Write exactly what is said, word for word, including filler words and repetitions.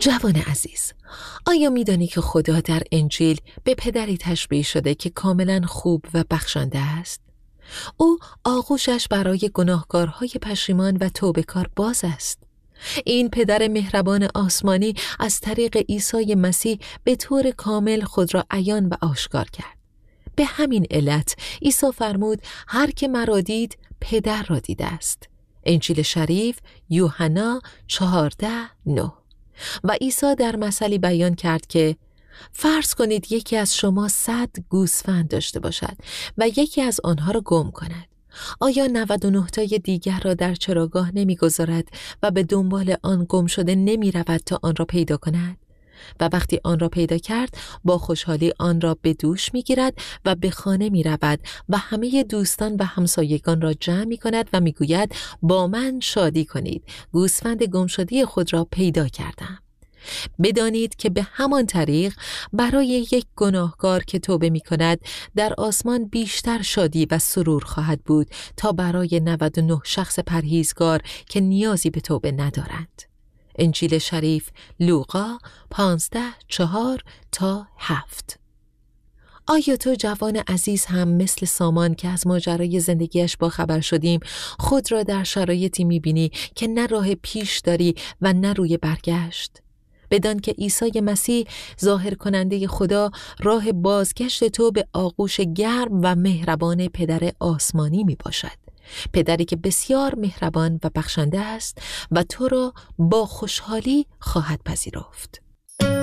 جوان عزیز، آیا می‌دانی که خدا در انجیل به پدری تشبیه شده که کاملاً خوب و بخشنده است؟ او آغوشش برای گناهکارهای پشیمان و توبه‌کار باز است. این پدر مهربان آسمانی از طریق عیسی مسیح به طور کامل خود را عیان و آشکار کرد. به همین علت عیسی فرمود هر که مرا دید پدر را دیده است. انجیل شریف یوحنا چهارده نه. و عیسی در مثلی بیان کرد که فرض کنید یکی از شما صد گوسفند داشته باشد و یکی از آنها را گم کند. آیا نود و نه تای دیگر را در چراگاه نمی‌گذارد و به دنبال آن گم شده نمی رود تا آن را پیدا کند؟ و وقتی آن را پیدا کرد با خوشحالی آن را به دوش می گیرد و به خانه می رود و همه دوستان و همسایگان را جمع می کند و می گوید با من شادی کنید، گوسفند گمشده خود را پیدا کردم. بدانید که به همان طریق برای یک گناهکار که توبه می کند در آسمان بیشتر شادی و سرور خواهد بود تا برای نود و نه شخص پرهیزگار که نیازی به توبه ندارند. انجیل شریف لوقا پانزده چهار تا هفت. آیا تو جوان عزیز هم مثل سامان که از ماجرای زندگیش با خبر شدیم خود را در شرایطی می‌بینی که نه راه پیش داری و نه روی برگشت؟ بدان که عیسی مسیح ظاهر کننده خدا راه بازگشت تو به آغوش گرم و مهربان پدر آسمانی می باشد. پدری که بسیار مهربان و بخشنده است و تو را با خوشحالی خواهد پذیرفت.